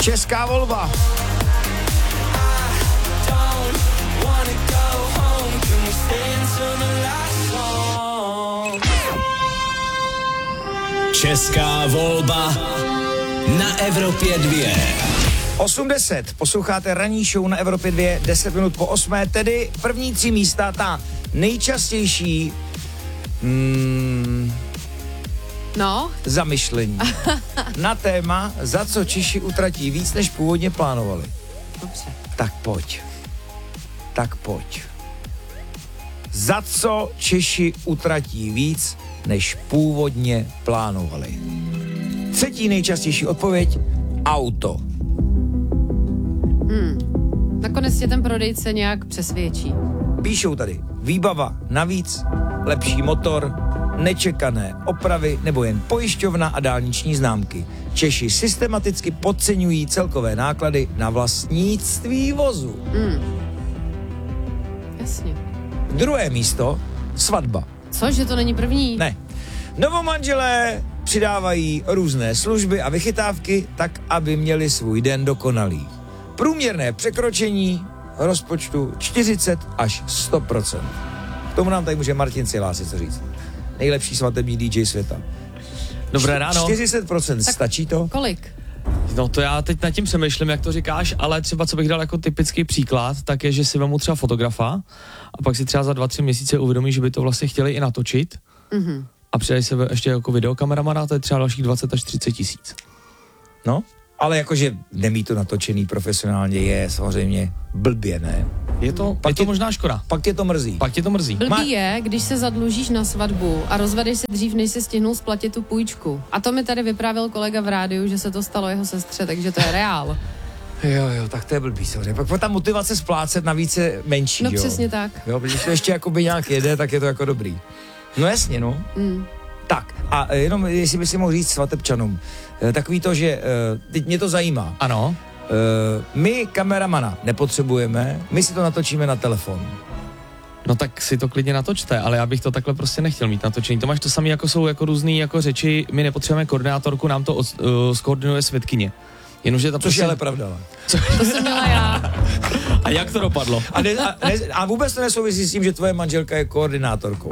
Česká volba. Česká volba na Evropě 2. 8:10, posloucháte ranní show na Evropě 2, 10 minut po 8, tedy první 3 místa, ta nejčastější zamyšlení na téma, za co Češi utratí víc, než původně plánovali. Dobře. Tak pojď. Za co Češi utratí víc, než původně plánovali? Třetí nejčastější odpověď, auto. Nakonec tě ten prodejce nějak přesvědčí. Píšou tady výbava navíc, lepší motor, nečekané opravy nebo jen pojišťovna a dálniční známky. Češi systematicky podceňují celkové náklady na vlastnictví vozu. Jasně. Druhé místo, svatba. Co, že to není první? Ne. Novomanželé přidávají různé služby a vychytávky tak, aby měli svůj den dokonalý. Průměrné překročení rozpočtu 40 až 100%. K tomu nám tady může Martin Cilási co říct. Nejlepší svatební DJ světa. Dobré ráno. 40%, tak stačí to? Kolik? No to já teď nad tím přemýšlím, jak to říkáš, ale třeba co bych dal jako typický příklad, tak je, že si vemu třeba fotografa a pak si třeba za 2-3 měsíce uvědomí, že by to vlastně chtěli i natočit a přidají se ještě jako videokameramana, to je třeba dalších 20 až 30 tisíc. No, ale jakože nemít to natočený profesionálně je samozřejmě blbě, ne? Je to možná škoda. Pak tě to mrzí. Blbý je, když se zadlužíš na svatbu a rozvedeš se dřív, než si stihnul splatit tu půjčku. A to mi tady vyprávěl kolega v rádiu, že se to stalo jeho sestře, takže to je reál. Jo, tak to je blbý samozřejmě. Pak ta motivace splácet navíc je menší, No jo? přesně tak. Jo, protože to ještě jakoby nějak jede, tak je to jako dobrý. No jasně, no. Tak, a jenom, jestli by si mohl říct svatebčanům, takový to, že teď mě to zajímá. Ano. My kameramana nepotřebujeme, my si to natočíme na telefon. No tak si to klidně natočte, ale já bych to takhle prostě nechtěl mít natočený. To máš to samé, jako jsou jako různý jako řeči, my nepotřebujeme koordinátorku, nám to skoordinuje světkyně. Jenomže ta Což je ale pravda. To jsem měla já. A jak to dopadlo? A vůbec to nesouvisí s tím, že tvoje manželka je koordinátorkou.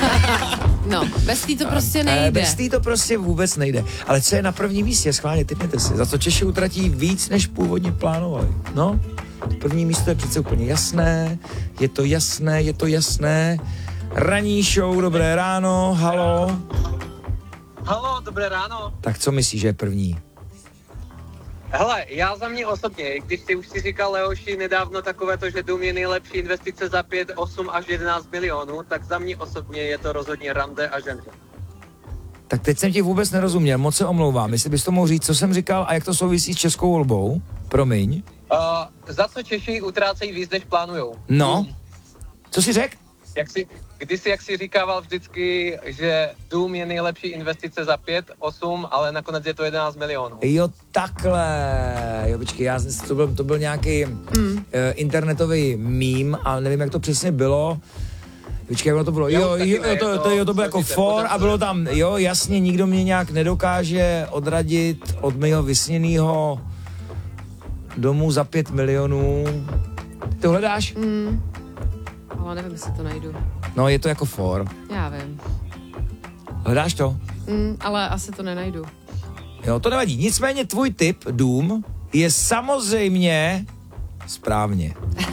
No, bez tý to prostě nejde. Bez tý to prostě vůbec nejde. Ale co je na prvním místě, schválně, typněte si, za co Češi utratí víc, než původně plánovali. No, první místo je přece úplně jasné, je to jasné. Ranní show, dobré ráno, halo. Halo, dobré ráno. Tak co myslíš, že je první? Hele, já za mě osobně, když ty už si říkal, Leoši, nedávno takové to, že dům je nejlepší investice za 5, 8 až 11 milionů, tak za mě osobně je to rozhodně rande a ženže. Tak teď jsem ti vůbec nerozuměl, moc se omlouvám. Jestli bys to mohl říct, co jsem říkal a jak to souvisí s českou volbou? Promiň. Za co Češi utrácejí víc, než plánujou? No, co jsi řekl? Jak jsi říkával vždycky, že dům je nejlepší investice za 5, 8, ale nakonec je to 11 milionů. Jo, takhle. Jo, počkej, to byl nějaký internetový meme, ale nevím, jak to přesně bylo. Počkej, jak to bylo. To bylo jako for a bylo tam, jo, jasně, nikdo mě nějak nedokáže odradit od mého vysněného domu za 5 milionů. Ty to hledáš? Ale nevím, jestli to najdu. No, je to jako for. Já vím. Hledáš to? Ale asi to nenajdu. Jo, to nevadí. Nicméně tvůj tip, dům, je samozřejmě správně.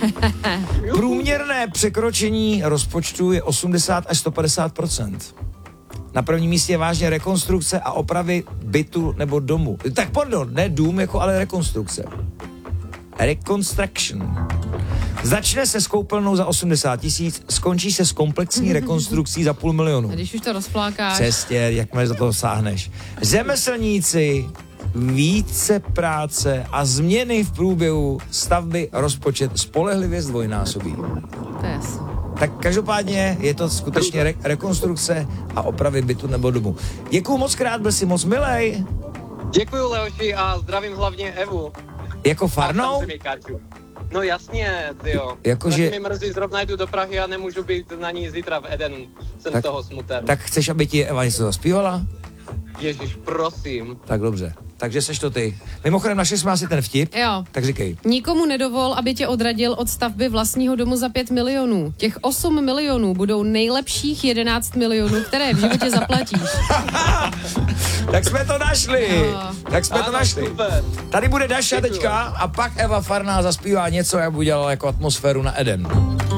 Průměrné překročení rozpočtu je 80 až 150%. Na prvním místě je vážně rekonstrukce a opravy bytu nebo domu. Tak pardon, ne dům, jako ale rekonstrukce. Reconstruction. Začne se s koupelnou za 80 000, skončí se s komplexní rekonstrukcí za 500 000. A když už to rozflákáš. Přesně, jakmile za toho sáhneš. Řemeslníci, více práce a změny v průběhu stavby rozpočet spolehlivě zdvojnásobí. To je jasný. Tak každopádně je to skutečně rekonstrukce a opravy bytu nebo domu. Děkuju moc krát, byl jsi moc milej. Děkuju, Leoši, a zdravím hlavně Evu. Jako farnou? No jasně, tyjo. Jakože... mi mrzí, zrovna jdu do Prahy a nemůžu být na ní zítra v Edenu. Jsem z toho smuten. Tak chceš, aby ti Eva něco zaspívala? Ježiš, prosím. Tak dobře. takže seš to ty. Mimochodem, našli jsme asi ten vtip, Jo. tak říkej. Nikomu nedovol, aby tě odradil od stavby vlastního domu za 5 milionů. Těch 8 milionů budou nejlepších 11 milionů, které v životě zaplatíš. Tak jsme to našli. Tak jsme to našli. Super. Tady bude Daša teďka a pak Eva Farná zaspívá něco, jak by udělala jako atmosféru na Eden.